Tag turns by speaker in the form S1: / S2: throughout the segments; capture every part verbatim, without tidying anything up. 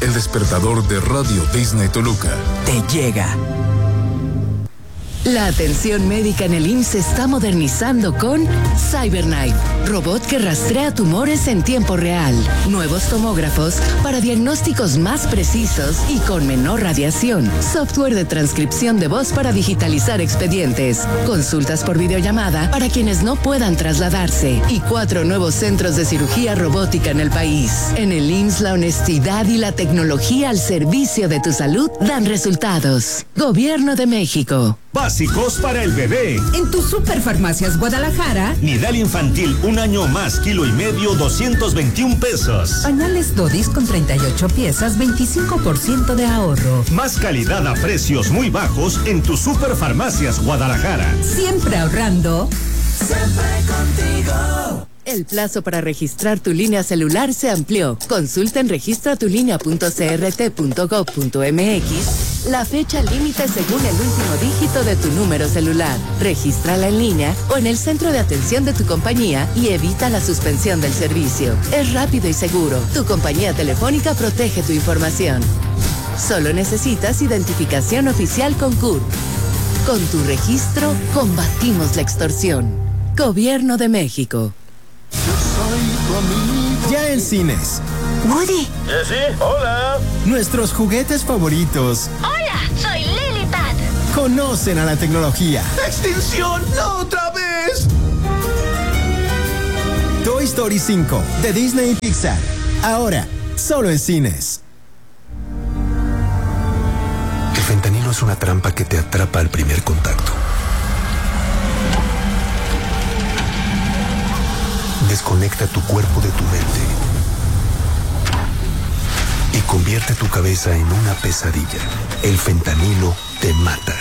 S1: El despertador de Radio Disney Toluca
S2: te llega.
S3: La atención médica en el I M S S se está modernizando con CyberKnife, robot que rastrea tumores en tiempo real. Nuevos tomógrafos para diagnósticos más precisos y con menor radiación. Software de transcripción de voz para digitalizar expedientes. Consultas por videollamada para quienes no puedan trasladarse. Y cuatro nuevos centros de cirugía robótica en el país. En el I M S S, la honestidad y la tecnología al servicio de tu salud dan resultados. Gobierno de México.
S4: Básicos para el bebé.
S5: En tu Superfarmacias Guadalajara.
S4: Nidal infantil, un año más, kilo y medio, doscientos veintiún pesos.
S5: Pañales Dodis con treinta y ocho piezas, veinticinco por ciento de ahorro.
S4: Más calidad a precios muy bajos en tu Superfarmacias Guadalajara.
S5: Siempre ahorrando.
S2: Siempre contigo.
S3: El plazo para registrar tu línea celular se amplió. Consulta en registra tu línea punto c r t punto gov punto m x la fecha límite según el último dígito de tu número celular. Regístrala en línea o en el centro de atención de tu compañía y evita la suspensión del servicio. Es rápido y seguro. Tu compañía telefónica protege tu información. Solo necesitas identificación oficial con C U R. Con tu registro, combatimos la extorsión. Gobierno de México.
S6: Ya en cines.
S7: Woody.
S8: ¿Jessy? Hola.
S6: Nuestros juguetes favoritos.
S7: Hola, soy Lily Pad.
S6: Conocen a la tecnología.
S8: ¡Extinción! ¡No otra vez!
S6: Toy Story cinco de Disney y Pixar. Ahora, solo en cines.
S9: El fentanilo es una trampa que te atrapa al primer contacto. Desconecta tu cuerpo de tu mente y convierte tu cabeza en una pesadilla. El fentanilo te mata.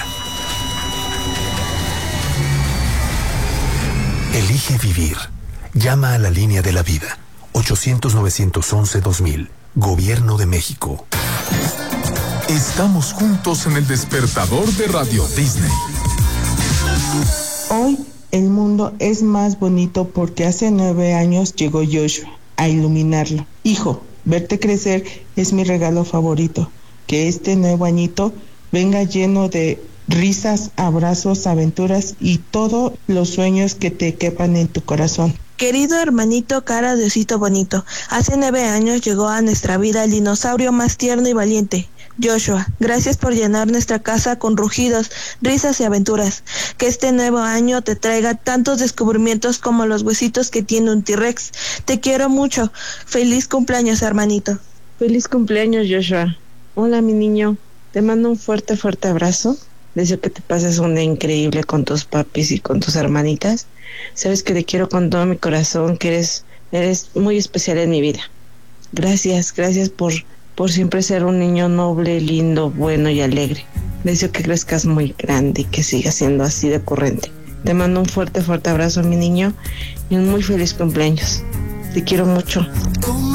S9: Elige vivir. Llama a la línea de la vida. ochocientos, novecientos once, dos mil. Gobierno de México.
S1: Estamos juntos en el despertador de Radio Disney.
S10: Hoy el mundo es más bonito porque hace nueve años llegó Joshua a iluminarlo. Hijo, verte crecer es mi regalo favorito. Que este nuevo añito venga lleno de risas, abrazos, aventuras y todos los sueños que te quepan en tu corazón.
S11: Querido hermanito cara de osito bonito, hace nueve años llegó a nuestra vida el dinosaurio más tierno y valiente, Joshua. Gracias por llenar nuestra casa con rugidos, risas y aventuras. Que este nuevo año te traiga tantos descubrimientos como los huesitos que tiene un T-Rex. Te quiero mucho. Feliz cumpleaños, hermanito.
S12: Feliz cumpleaños, Joshua. Hola, mi niño. Te mando un fuerte, fuerte abrazo. Deseo que te pases un día increíble con tus papis y con tus hermanitas. Sabes que te quiero con todo mi corazón, que eres, eres muy especial en mi vida. Gracias, gracias por, por siempre ser un niño noble, lindo, bueno y alegre. Deseo que crezcas muy grande y que sigas siendo así de ocurrente. Te mando un fuerte, fuerte abrazo, mi niño, y un muy feliz cumpleaños. Te quiero mucho.